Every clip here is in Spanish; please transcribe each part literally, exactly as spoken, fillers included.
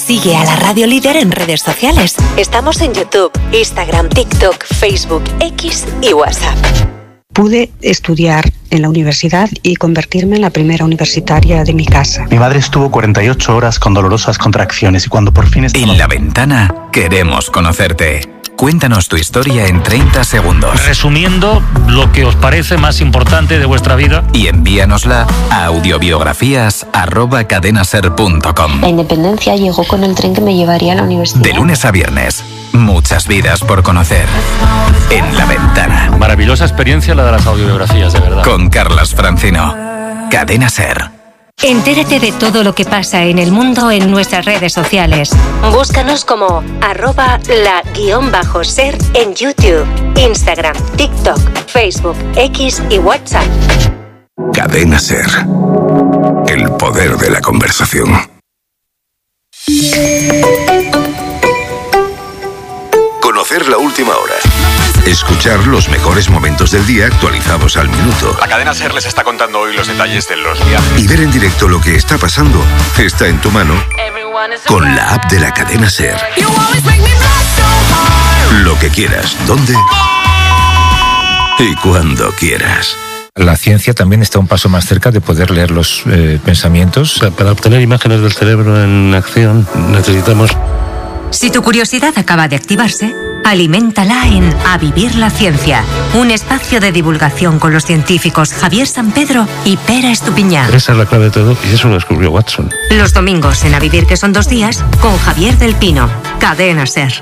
Sigue a la Radio Líder en redes sociales. Estamos en YouTube, Instagram, TikTok, Facebook, X y WhatsApp. Pude estudiar en la universidad y convertirme en la primera universitaria de mi casa. Mi madre estuvo cuarenta y ocho horas con dolorosas contracciones y cuando por fin estaba... En La Ventana queremos conocerte. Cuéntanos tu historia en treinta segundos. Resumiendo lo que os parece más importante de vuestra vida. Y envíanosla a audiobiografías arroba cadenaser punto com. La independencia llegó con el tren que me llevaría a la universidad. De lunes a viernes, muchas vidas por conocer. En La Ventana. Maravillosa experiencia la de las audiobiografías, de verdad. Con Carlas Francino. Cadena Ser. Entérate de todo lo que pasa en el mundo en nuestras redes sociales. Búscanos como arroba la guión bajo ser en YouTube, Instagram, TikTok, Facebook, X y WhatsApp. Cadena Ser. El poder de la conversación. Conocer la última hora. Escuchar los mejores momentos del día actualizados al minuto. La Cadena Ser les está contando hoy los detalles de los viajes. Y ver en directo lo que está pasando está en tu mano con la app de la Cadena Ser. Lo que quieras, dónde y cuando quieras. La ciencia también está un paso más cerca de poder leer los eh, pensamientos. Para obtener imágenes del cerebro en acción necesitamos... Si tu curiosidad acaba de activarse, aliméntala en A Vivir la Ciencia, un espacio de divulgación con los científicos Javier Sampedro y Pera Estupiñán. Esa es la clave de todo y eso lo descubrió Watson. Los domingos en A Vivir, que son dos días, con Javier del Pino. Cadena Ser.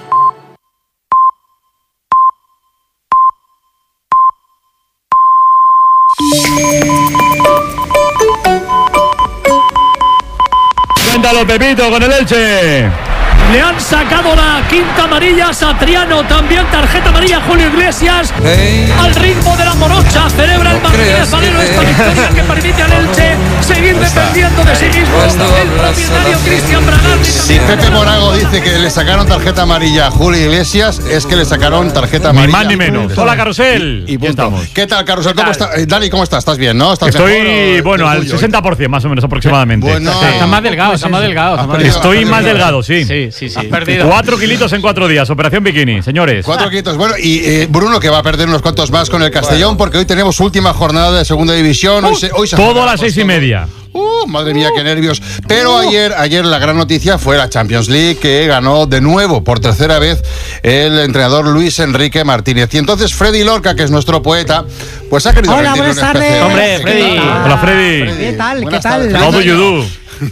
Cuéntalo, Pepito, con el Elche. Le han sacado la quinta amarilla a Satriano, también tarjeta amarilla a Julio Iglesias. Hey. Al ritmo de la morocha celebra el Martínez Valero esta victoria que permite al Elche seguir dependiendo de sí mismo. El propietario Cristian Bragarni. Si Pepe Morago dice que le sacaron tarjeta amarilla a Julio Iglesias, es que le sacaron tarjeta amarilla. Ni más ni menos. Hola, Carrusel. Y, y estamos. ¿Qué tal, Carrusel? ¿Cómo estás? Eh, Dani, ¿cómo estás? ¿Estás bien, no? ¿Estás Estoy, mejor, bueno, al sesenta por ciento más o menos aproximadamente. Bueno, sí. Está más delgado, está más delgado. Estoy más delgado, sí. Sí, sí, sí. Has perdido. Cuatro kilitos en cuatro días, operación bikini, señores. Cuatro kilitos. Bueno, y eh, Bruno, que va a perder unos cuantos más con el Castellón, bueno, porque hoy tenemos última jornada de segunda división. Uh, hoy se, hoy se todo a las seis y media. Uh, madre mía, qué nervios. Pero uh. ayer, ayer la gran noticia fue la Champions League, que ganó de nuevo, por tercera vez, el entrenador Luis Enrique Martínez. Y entonces Freddy Lorca, que es nuestro poeta, pues ha querido Hola, buenas tardes. Hombre, Freddy. Hola, Freddy. ¿Qué tal? Buenas ¿Qué tal? How do you do?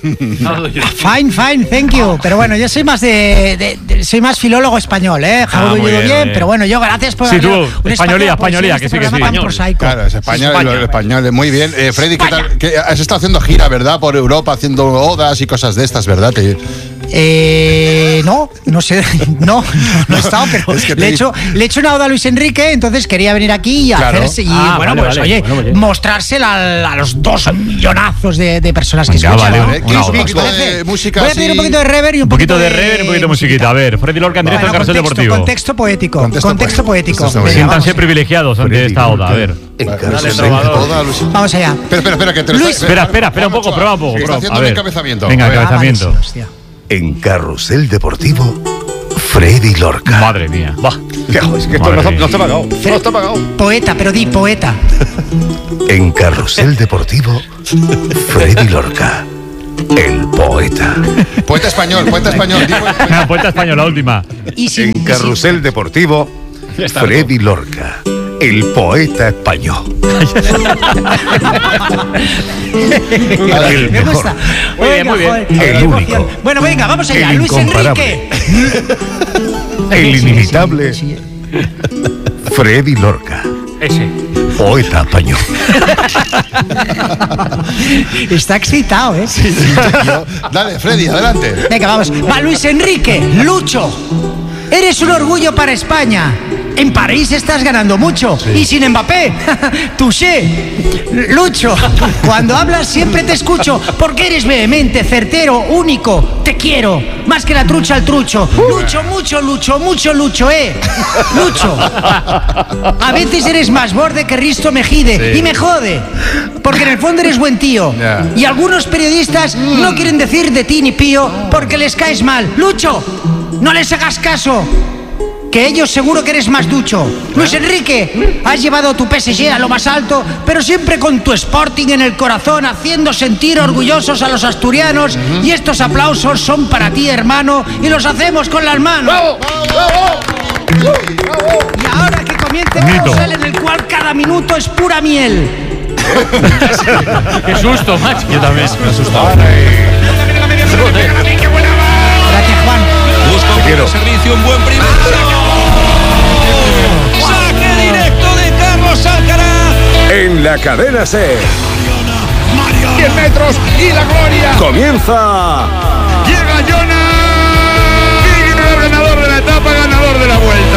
Fine, fine, thank you. Pero bueno, yo soy más de, de, de soy más filólogo español, ¿eh? Ah, muy bien, bien, pero bueno, yo gracias por... Sí, tú, españolía, españolía, que sí, que sí. Claro, es español, español, el español, muy bien. Eh, Freddy, ¿qué tal? ¿Qué, has estado haciendo gira, ¿verdad? Por Europa, haciendo odas y cosas de estas, ¿verdad? Te... Eh, no, no sé, no, no, no he estado, pero es que le, he hecho, le he hecho una oda a Luis Enrique, entonces quería venir aquí y claro. hacerse, y ah, bueno, vale, pues vale, oye, bueno, vale. mostrársela a, a los dos millonazos de, de personas que ya, escuchan. Vale, ¿no? ¿eh? ¿Qué es un poquito de música? Voy a pedir un poquito de reverb y un, un poquito poquito de reverb y un poquito de musiquita. A ver, Freddy Lorca en directo bueno, al Carrusel contexto, Deportivo. Contexto poético, contexto, contexto poético. poético. Siéntanse privilegiados ante esta oda, a ver. Vamos allá. Espera, espera, espera, que te Luis, está, espera, espera, espera un poco, prueba un poco. Está haciendo un encabezamiento. Venga, encabezamiento. En Carrusel Deportivo, Freddy Lorca. Madre mía. Va. Es que esto no, no está pagado. No está pagado. Poeta, pero di poeta. En Carrusel Deportivo, Freddy Lorca. El poeta. Poeta español, poeta español. Digo, poeta. poeta español, la última. Y sin, en Carrusel sin... Deportivo, Freddy Lorca. El poeta español. El Me mejor. gusta. Muy bien, muy bien. Joder, el único. Bueno, venga, vamos allá. El Luis Enrique. El inimitable. Sí, sí, sí. Freddy Lorca. Ese. Poeta español. Está excitado, ¿eh? Sí, sí, yo. Dale, Freddy, adelante. Venga, vamos. Va, Luis Enrique, Lucho. Eres un orgullo para España. En París estás ganando mucho. Sí. Y sin Mbappé, touché. Lucho, cuando hablas siempre te escucho, porque eres vehemente, certero, único. Te quiero, más que la trucha al trucho. Lucho, mucho, Lucho, mucho, Lucho, eh. Lucho. A veces eres más borde que Risto Mejide. Sí. Y me jode, porque en el fondo eres buen tío. Yeah. Y algunos periodistas mm. no quieren decir de ti ni pío porque les caes mal. Lucho, no les hagas caso, que ellos seguro que eres más ducho. Luis Enrique, has llevado a tu P S G a lo más alto, pero siempre con tu Sporting en el corazón, haciendo sentir orgullosos a los asturianos. Y estos aplausos son para ti, hermano, y los hacemos con las manos. ¡Bravo! ¡Bravo! Y ahora que comience un carrusel en el cual cada minuto es pura miel. Qué susto, macho. Yo también me he asustado. Gracias, Juan. Busca un buen servicio, un buen primero. Saque directo de Carlos Alcaraz. En la cadena SER. diez metros y la gloria. Comienza. Llega Jonas. Ganador de la etapa, ganador de la vuelta.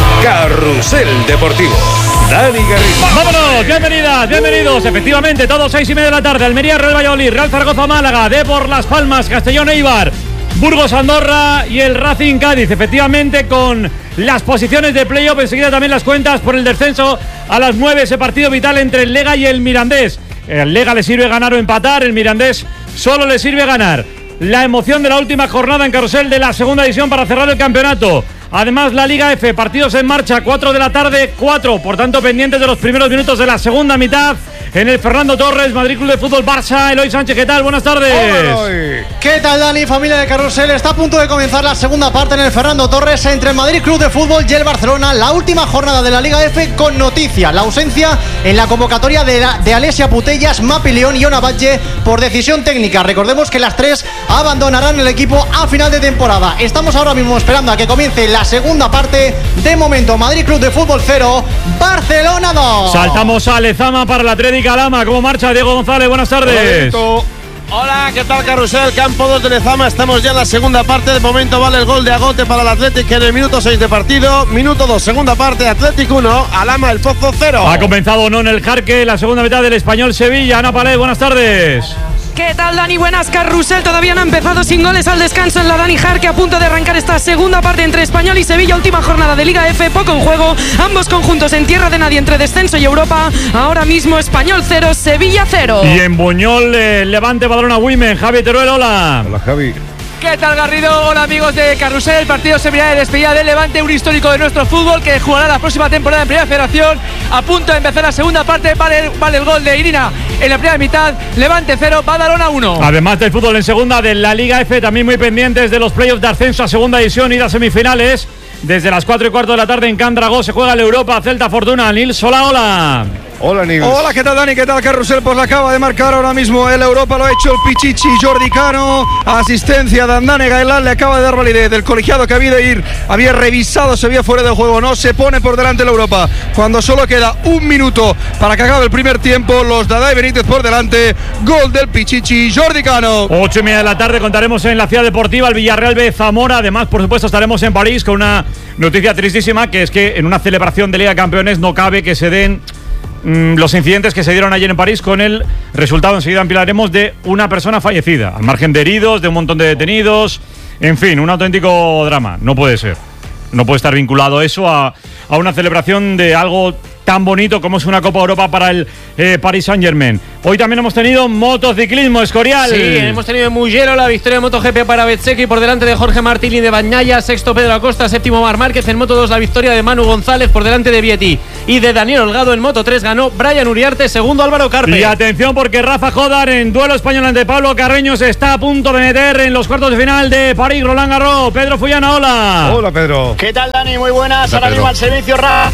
Carrusel Deportivo. Dani Garrido. ¡Vámonos! Bienvenidas, bienvenidos. Efectivamente, todos seis y media de la tarde. Almería, Real Valladolid, Real Zaragoza, Málaga, Depor, Las Palmas, Castellón, Eibar, Burgos, Andorra y el Racing Cádiz. Efectivamente, con las posiciones de playoff, enseguida también las cuentas por el descenso a las nueve, ese partido vital entre el Lega y el Mirandés. El Lega le sirve ganar o empatar, el Mirandés solo le sirve ganar. La emoción de la última jornada en carrusel de la segunda división para cerrar el campeonato. Además, la Liga F, partidos en marcha, cuatro de la tarde, cuatro, por tanto, pendientes de los primeros minutos de la segunda mitad. En el Fernando Torres, Madrid Club de Fútbol Barça, Eloy Sánchez, ¿qué tal? Buenas tardes. Hola, ¿qué tal, Dani? Familia de Carrusel, está a punto de comenzar la segunda parte en el Fernando Torres entre el Madrid Club de Fútbol y el Barcelona, la última jornada de la Liga F con noticia, la ausencia en la convocatoria de, la, de Alessia Putellas, Mapi León y Ona Batlle por decisión técnica. Recordemos que las tres abandonarán el equipo a final de temporada. Estamos ahora mismo esperando a que comience la segunda parte. De momento, Madrid Club de Fútbol cero, Barcelona dos. Saltamos a Lezama para la Atlética Lama. ¿Cómo marcha Diego González? Buenas tardes. Hola, ¿qué tal, Carrusel? Campo dos de Lezama, estamos ya en la segunda parte. De momento vale el gol de Agote para el Atlético en el minuto seis de partido. Minuto dos, segunda parte, Atlético uno, Alama el Pozo cero. Ha comenzado o no en el Jarque la segunda mitad del Español Sevilla. Ana Palé, buenas tardes. ¿Qué tal, Dani? Buenas, Carrusel. Todavía no ha empezado sin goles al descanso en la Dani Jarque, a punto de arrancar esta segunda parte entre Español y Sevilla. Última jornada de Liga F, poco en juego. Ambos conjuntos en tierra de nadie entre descenso y Europa. Ahora mismo Español cero, Sevilla cero. Y en Buñol, eh, Levante, Badalona, Women. Javi Teruel, hola. Hola, Javi. ¿Qué tal, Garrido? Hola, amigos de Carrusel. El partido servirá de despedida del Levante, un histórico de nuestro fútbol que jugará la próxima temporada en Primera Federación. A punto de empezar la segunda parte, vale, vale el gol de Irina en la primera mitad. Levante cero, Badalona uno. Además del fútbol en segunda de la Liga F, también muy pendientes de los playoffs de ascenso a segunda división y las semifinales. Desde las cuatro y cuarto de la tarde en Can Dragó se juega el Europa Celta Fortuna. Nils, hola, hola. Hola, Nils. Hola, ¿qué tal, Dani? ¿Qué tal, Carrusel? Pues la acaba de marcar ahora mismo el Europa, lo ha hecho el Pichichi Jordi Cano. Asistencia de Andane Gaelán, le acaba de dar validez del colegiado que había de ir. Había revisado, se veía fuera de juego, no se pone por delante el Europa. Cuando solo queda un minuto para que acabe el primer tiempo, los Dada y Benítez por delante. Gol del Pichichi Jordi Cano. Ocho y media de la tarde contaremos en la Ciudad Deportiva el Villarreal B Zamora. Además, por supuesto, estaremos en París con una noticia tristísima, que es que en una celebración de Liga de Campeones no cabe que se den mmm, los incidentes que se dieron ayer en París, con el resultado, enseguida ampliaremos, de una persona fallecida, al margen de heridos, de un montón de detenidos. En fin, un auténtico drama. No puede ser. No puede estar vinculado eso a, a una celebración de algo tan bonito como es una Copa Europa para el eh, Paris Saint-Germain. Hoy también hemos tenido motociclismo, Escorial. Sí, hemos tenido en Mugello la victoria de MotoGP para Bezzecchi por delante de Jorge Martini de Bagnaia, sexto Pedro Acosta, séptimo Marc Márquez. En Moto dos la victoria de Manu González por delante de Vietti y de Daniel Holgado. En Moto tres ganó Brian Uriarte, segundo Álvaro Carpe. Y atención, porque Rafa Jodar en duelo español ante Pablo Carreño se está a punto de meter en los cuartos de final de París Roland Garros. Pedro Fullana, hola. Hola, Pedro. ¿Qué tal, Dani? Muy buenas. Hola, ahora Pedro. mismo al servicio Rafa.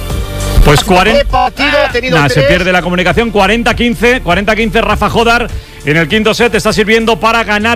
Pues cuarenta. Partido, tenido nah, se pierde la comunicación. cuarenta quince. cuarenta quince. Rafa Jodar en el quinto set está sirviendo para ganar